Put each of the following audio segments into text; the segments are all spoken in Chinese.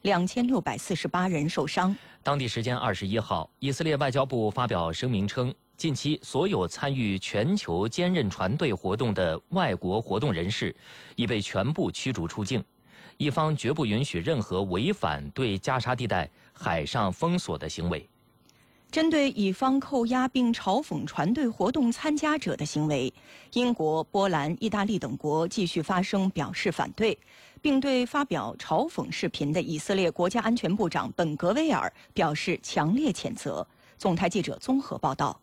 2648人受伤。 当地时间21号，以色列外交部发表声明称，近期所有参与全球坚韧船队活动的外国活动人士已被全部驱逐出境，一方绝不允许任何违反对加沙地带海上封锁的行为。 针对以方扣押并嘲讽船队活动参加者的行为，英国、波兰、意大利等国继续发声表示反对，并对发表嘲讽视频的以色列国家安全部长本·格维尔表示强烈谴责。总台记者综合报道。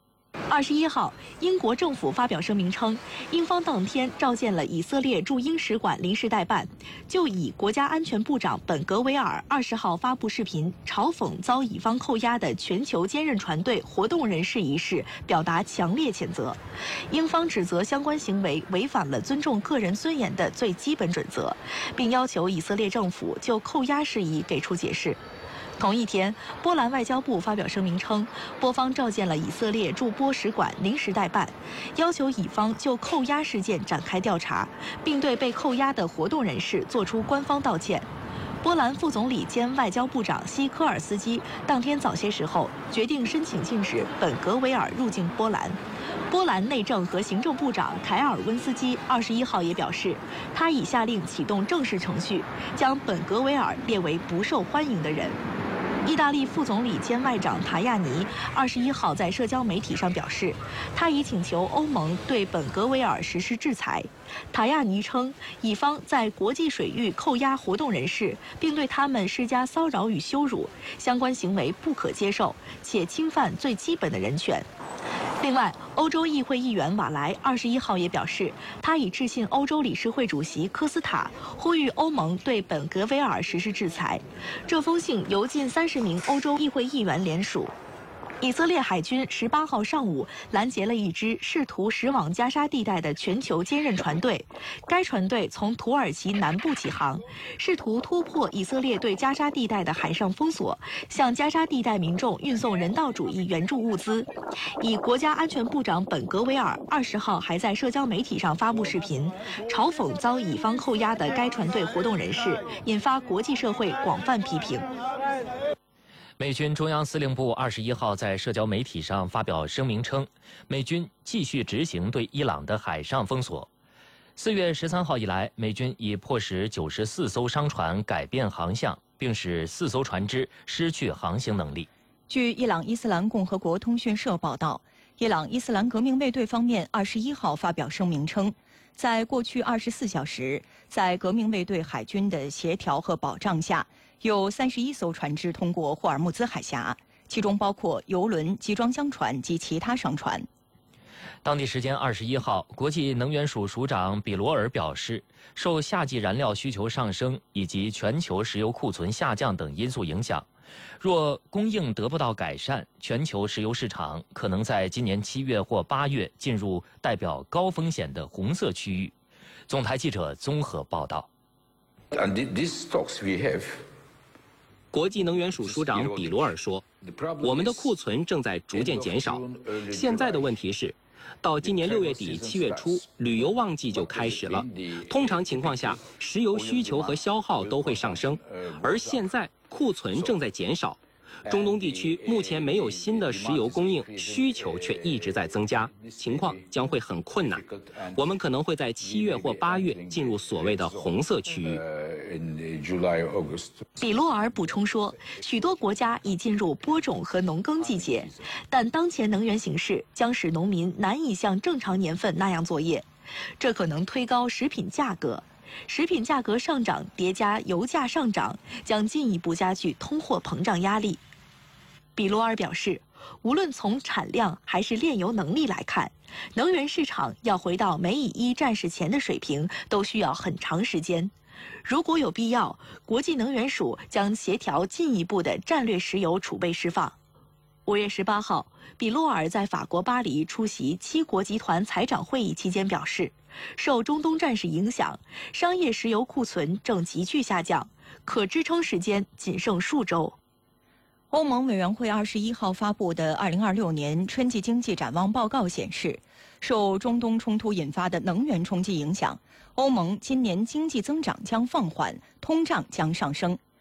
21号，英国政府发表声明称，英方当天召见了以色列驻英使馆临时代办，就以国家安全部长本·格维尔20号发布视频嘲讽遭以方扣押的全球坚韧船队活动人士一事表达强烈谴责。英方指责相关行为违反了尊重个人尊严的最基本准则，并要求以色列政府就扣押事宜给出解释。同一天，波兰外交部发表声明称，波方召见了以色列驻波使馆临时代办，要求以方就扣押事件展开调查，并对被扣押的活动人士作出官方道歉。波兰副总理兼外交部长西科尔斯基当天早些时候决定申请禁止本·格维尔入境波兰。波兰内政和行政部长凯尔温斯基21号也表示，他已下令启动正式程序，将本·格维尔列为不受欢迎的人。意大利副总理兼外长塔亚尼21号在社交媒体上表示，他已请求欧盟对本·格维尔实施制裁。塔亚尼称，以方在国际水域扣押活动人士，并对他们施加骚扰与羞辱，相关行为不可接受，且侵犯最基本的人权。另外，欧洲议会议员瓦莱21号也表示，他已致信欧洲理事会主席科斯塔，呼吁欧盟对本·格维尔实施制裁。这封信由近30名欧洲议会议员联署。以色列海军18号上午拦截了一支试图驶往加沙地带的全球坚韧船队。该船队从土耳其南部起航，试图突破以色列对加沙地带的海上封锁，向加沙地带民众运送人道主义援助物资。以国家安全部长本·格维尔20号还在社交媒体上发布视频，嘲讽遭以方扣押的该船队活动人士，引发国际社会广泛批评。 美军中央司令部21号在社交媒体上发表声明称，美军继续执行对伊朗的海上封锁。4月13号以来，美军已迫使94艘商船改变航向，并使4艘船只失去航行能力。 据伊朗伊斯兰共和国通讯社报道，伊朗伊斯兰革命卫队方面21号发表声明称，在过去24小时，在革命卫队海军的协调和保障下，有31艘船只通过霍尔木兹海峡，其中包括油轮、集装箱船及其他商船。 当地时间21号，国际能源署署长比罗尔表示，受夏季燃料需求上升以及全球石油库存下降等因素影响，若供应得不到改善，全球石油市场可能在今年7月或8月进入代表高风险的红色区域。总台记者综合报道。 国际能源署署长比罗尔说，我们的库存正在逐渐减少，现在的问题是，到今年6月底7月初，旅游旺季就开始了。通常情况下，石油需求和消耗都会上升，而现在库存正在减少。中东地区目前没有新的石油供应，需求却一直在增加，情况将会很困难。我们可能会在7月或8月进入所谓的红色区域。 比洛尔补充说，许多国家已进入播种和农耕季节，但当前能源形势将使农民难以像正常年份那样作业，这可能推高食品价格。食品价格上涨叠加油价上涨，将进一步加剧通货膨胀压力。比罗尔表示，无论从产量还是炼油能力来看，能源市场要回到美以1战事前的水平，都需要很长时间。如果有必要，国际能源署将协调进一步的战略石油储备释放。5月18号，比洛尔在法国巴黎出席7国集团财长会议期间表示，受中东战事影响，商业石油库存正急剧下降，可支撑时间仅剩数周。 欧盟委员会21号发布的2026年春季经济展望报告显示，受中东冲突引发的能源冲击影响，欧盟今年经济增长将放缓，通胀将上升。